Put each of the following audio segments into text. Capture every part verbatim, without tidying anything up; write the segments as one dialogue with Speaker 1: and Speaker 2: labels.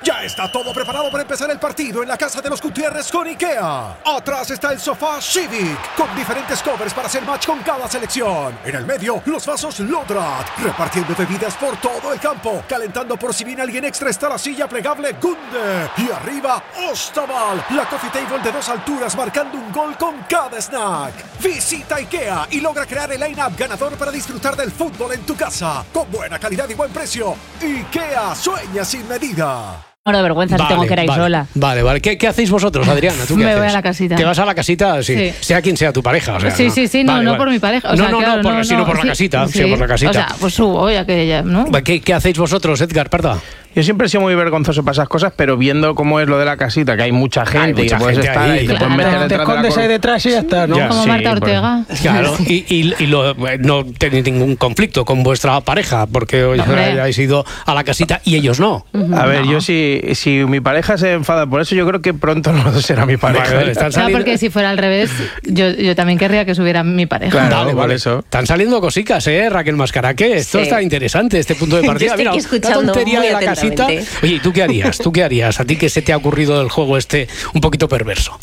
Speaker 1: Ya está todo preparado para empezar el partido en la casa de los Gutiérrez con IKEA. Atrás está el sofá Civic, con diferentes covers para hacer match con cada selección. En el medio, los vasos Lodrat, repartiendo bebidas por todo el campo. Calentando por si viene alguien extra está la silla plegable Gunde. Y arriba, Ostaval, la coffee table de dos alturas marcando un gol con cada snack. Visita IKEA y logra crear el line-up ganador para disfrutar del fútbol en tu casa. Con buena calidad y buen precio. IKEA, sueña sin medida.
Speaker 2: Bueno, de vergüenza
Speaker 3: vale,
Speaker 2: si tengo que ir ahí
Speaker 3: vale,
Speaker 2: sola.
Speaker 3: Vale, vale. ¿Qué, qué hacéis vosotros, Adriana? ¿Tú qué
Speaker 4: Me
Speaker 3: haces?
Speaker 4: voy a la casita.
Speaker 3: ¿Te vas a la casita? Sí.
Speaker 4: Sí.
Speaker 3: Sea quien sea tu pareja. O sea,
Speaker 4: sí,
Speaker 3: ¿no?
Speaker 4: sí, sí, no,
Speaker 3: Vale,
Speaker 4: no
Speaker 3: vale.
Speaker 4: por mi pareja. O
Speaker 3: no,
Speaker 4: sea,
Speaker 3: no,
Speaker 4: claro,
Speaker 3: no, por,
Speaker 4: no,
Speaker 3: sino
Speaker 4: no,
Speaker 3: por la
Speaker 4: sí,
Speaker 3: casita.
Speaker 4: sí.
Speaker 3: Sí, por la casita.
Speaker 4: O sea, pues subo ya que ya, ¿no?
Speaker 3: ¿Qué, ¿Qué hacéis vosotros, Edgar Parda?
Speaker 5: Yo siempre he sido muy vergonzoso para esas cosas, pero viendo cómo es lo de la casita, que hay mucha gente
Speaker 3: Hay mucha
Speaker 5: y que puedes
Speaker 3: gente
Speaker 5: estar
Speaker 3: ahí.
Speaker 5: ahí, te
Speaker 4: Claro.
Speaker 5: puedes meter
Speaker 4: Te
Speaker 5: detrás de la
Speaker 6: escondes
Speaker 5: cor-
Speaker 6: ahí detrás y ya está, ¿no?
Speaker 3: Ya.
Speaker 4: Como
Speaker 5: sí,
Speaker 4: Marta
Speaker 5: por-
Speaker 4: Ortega.
Speaker 3: Claro, y, y, y lo, no tenéis ningún conflicto con vuestra pareja, porque hoy
Speaker 4: Hombre.
Speaker 3: habéis ido a la casita y ellos no.
Speaker 5: A ver, yo si, si mi pareja se enfada por eso, yo creo que pronto no será mi pareja.
Speaker 3: Vale, están
Speaker 4: O sea,
Speaker 3: saliendo-
Speaker 4: porque si fuera al revés, yo, yo también querría que subiera mi pareja.
Speaker 5: Claro,
Speaker 3: Vale,
Speaker 5: por
Speaker 3: vale.
Speaker 5: eso.
Speaker 3: Están saliendo cositas, ¿eh, Raquel Mascaraque? Esto
Speaker 7: Sí.
Speaker 3: está interesante, este punto de partida.
Speaker 7: Yo estoy
Speaker 3: Mira,
Speaker 7: aquí
Speaker 3: una
Speaker 7: escuchando
Speaker 3: tontería
Speaker 7: muy
Speaker 3: de la casita.
Speaker 7: atentamente.
Speaker 3: Oye, ¿y tú qué harías? ¿Tú qué harías? ¿A ti qué se te ha ocurrido del juego este un poquito perverso?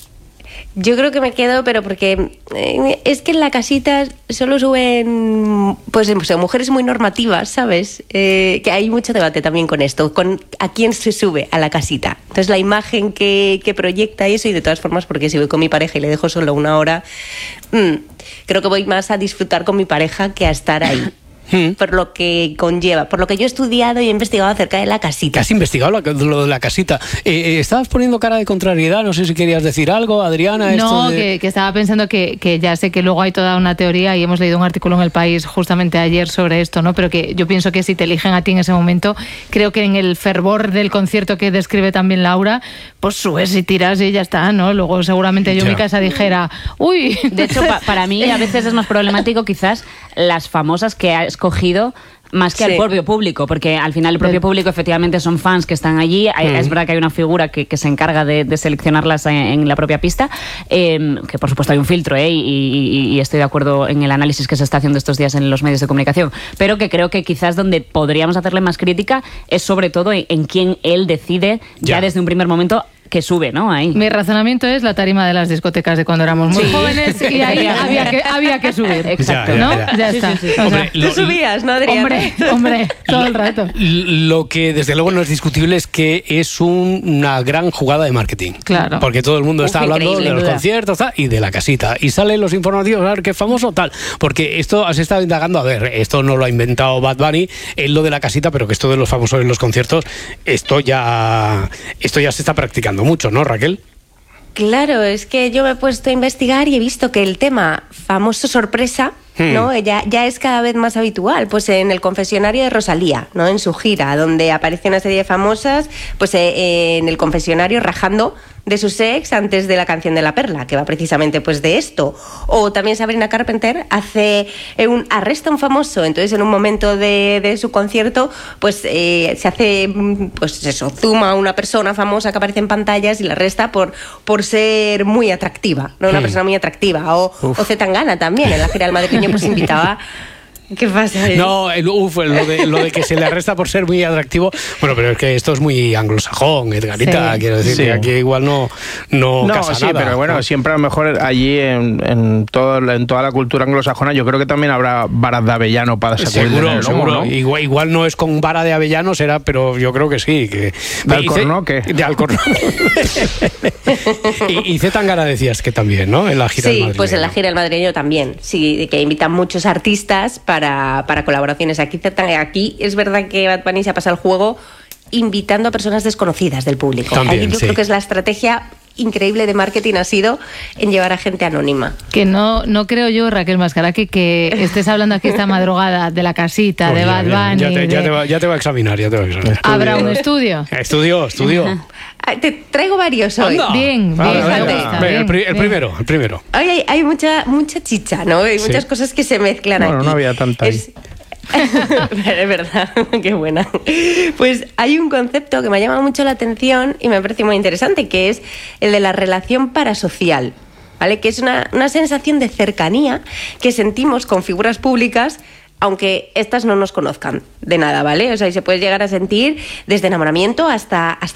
Speaker 7: Yo creo que me quedo, pero porque eh, es que en la casita solo suben pues, pues mujeres muy normativas, ¿sabes? Eh, que hay mucho debate también con esto, con a quién se sube a la casita. Entonces la imagen que, que proyecta eso, y de todas formas, porque si voy con mi pareja y le dejo solo una hora, mmm, creo que voy más a disfrutar con mi pareja que a estar ahí. Por lo que conlleva, por lo que yo he estudiado y he investigado acerca de la
Speaker 3: ¿Que
Speaker 7: casita.
Speaker 3: has investigado lo, lo de la casita? Eh, eh, estabas poniendo cara de contrariedad, no sé si querías decir algo, Adriana. Esto
Speaker 4: No,
Speaker 3: de...
Speaker 4: que, que estaba pensando que, que ya sé que luego hay toda una teoría y hemos leído un artículo en El País justamente ayer sobre esto, ¿no? Pero que yo pienso que si te eligen a ti en ese momento, creo que en el fervor del concierto que describe también Laura, pues subes y tiras y ya está, ¿no? Luego seguramente yo en
Speaker 3: Ya.
Speaker 4: mi casa dijera, uy.
Speaker 2: De hecho, pa- para mí a veces es más problemático quizás las famosas que ha escogido más que
Speaker 7: Sí.
Speaker 2: al propio público, porque al final el propio
Speaker 4: Del-
Speaker 2: público efectivamente son fans que están allí. Hay- Es verdad que hay una figura que, que se encarga de, de seleccionarlas en, en la propia pista, eh, que por supuesto hay un filtro, eh, y, y- y estoy de acuerdo en el análisis que se está haciendo estos días en los medios de comunicación, pero que creo que quizás donde podríamos hacerle más crítica es sobre todo en, en quién él decide ya,
Speaker 3: Ya.
Speaker 2: desde un primer momento que sube, ¿no? Ahí.
Speaker 4: Mi razonamiento es la tarima de las discotecas de cuando éramos muy
Speaker 2: Sí.
Speaker 4: jóvenes y ahí había que, había que subir.
Speaker 2: Exacto.
Speaker 3: Ya, ya,
Speaker 4: ¿No?
Speaker 3: ya.
Speaker 4: Ya
Speaker 2: Sí,
Speaker 4: está.
Speaker 2: sí, sí.
Speaker 4: O
Speaker 3: Hombre,
Speaker 4: sea,
Speaker 3: lo-
Speaker 7: Tú subías, ¿no, Adriana?
Speaker 4: hombre, hombre, todo el rato.
Speaker 3: Lo que desde luego no es discutible es que es un- una gran jugada de marketing.
Speaker 4: Claro.
Speaker 3: Porque todo el mundo
Speaker 7: Uf,
Speaker 3: está hablando
Speaker 7: increíble,
Speaker 3: de los
Speaker 7: duda.
Speaker 3: conciertos tal, y de la casita. Y salen los informativos a ver qué famoso tal. Porque esto has estado indagando, a ver, esto no lo ha inventado Bad Bunny, es lo de la casita, pero que esto de los famosos en los conciertos, esto ya, esto ya se está practicando mucho, ¿no, Raquel?
Speaker 7: Claro, es que yo me he puesto a investigar y he visto que el tema famoso sorpresa,
Speaker 3: Hmm.
Speaker 7: ¿no? Ya, ya es cada vez más habitual. Pues en el confesionario de Rosalía, ¿no? En su gira, donde aparece una serie de famosas, pues eh, en el confesionario rajando de sus ex antes de la canción de La Perla, que va precisamente pues de esto. O también Sabrina Carpenter hace eh, un arresta a un famoso, entonces en un momento de, de su concierto, pues eh, se hace, mm, pues eso, zoom a una persona famosa que aparece en pantallas y la arresta por, por ser muy atractiva, ¿no? Una
Speaker 3: Hmm.
Speaker 7: persona muy atractiva. O, o Zetangana también, en la gira del madrileño pues invitaba... ¿Qué pasa?
Speaker 3: No, el, uf, lo, de, lo de que se le arresta por ser muy atractivo. Bueno, pero es que esto es muy anglosajón, Edgarita.
Speaker 4: Sí.
Speaker 3: Quiero decir
Speaker 5: Sí.
Speaker 3: que aquí igual no, no,
Speaker 5: No,
Speaker 3: casa
Speaker 5: sí,
Speaker 3: nada.
Speaker 5: pero bueno,
Speaker 3: ¿no?
Speaker 5: siempre a lo mejor allí en, en, todo, en toda la cultura anglosajona yo creo que también habrá varas de avellano para sacudir en
Speaker 3: Seguro,
Speaker 5: el lomo,
Speaker 3: seguro.
Speaker 5: ¿no?
Speaker 3: Igual, igual no es con vara de avellano, será, pero yo creo que sí. Que...
Speaker 5: ¿De
Speaker 3: Y
Speaker 5: Alcornoque?
Speaker 3: Ce- De Alcornoque. y, y Zetangana decías que también, ¿no? En la gira del
Speaker 7: Sí,
Speaker 3: madrileño.
Speaker 7: pues en la gira del madrileño también. Sí, que invitan muchos artistas para, para colaboraciones. Aquí, aquí es verdad que Bad Bunny se ha pasado el juego invitando a personas desconocidas del público.
Speaker 3: También,
Speaker 7: Ahí yo
Speaker 3: sí.
Speaker 7: creo que es la estrategia increíble de marketing ha sido en llevar a gente anónima.
Speaker 4: Que no, no creo yo, Raquel Mascaraque, que estés hablando aquí esta madrugada de la casita,
Speaker 3: Oye,
Speaker 4: de Bad
Speaker 3: ya,
Speaker 4: Bunny.
Speaker 3: ya te, ya
Speaker 4: de-
Speaker 3: te va, ya te va a examinar, ya te va a examinar.
Speaker 4: ¿Habrá un estudio?
Speaker 3: Estudio, estudio.
Speaker 7: Ah, Te traigo varios hoy.
Speaker 3: Anda.
Speaker 4: Bien, bien,
Speaker 3: Vale,
Speaker 7: me
Speaker 3: venga,
Speaker 7: gusta,
Speaker 3: venga,
Speaker 4: bien,
Speaker 3: el, pri- el
Speaker 4: bien.
Speaker 3: primero, el primero.
Speaker 7: Hoy hay, hay mucha, mucha chicha, ¿no? Hay
Speaker 3: Sí.
Speaker 7: muchas cosas que se mezclan
Speaker 5: Bueno,
Speaker 7: aquí.
Speaker 5: no había tanta ahí.
Speaker 7: Es- es verdad, qué buena. Pues hay un concepto que me ha llamado mucho la atención y me parece muy interesante, que es el de la relación parasocial, ¿vale? Que es una, una sensación de cercanía que sentimos con figuras públicas, aunque estas no nos conozcan de nada, ¿vale? O sea, y se puede llegar a sentir desde enamoramiento hasta, hasta